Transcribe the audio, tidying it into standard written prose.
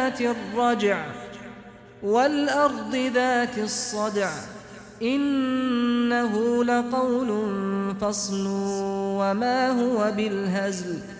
ذات الرجع والأرض ذات الصدع إنه لقول فصل وما هو بالهزل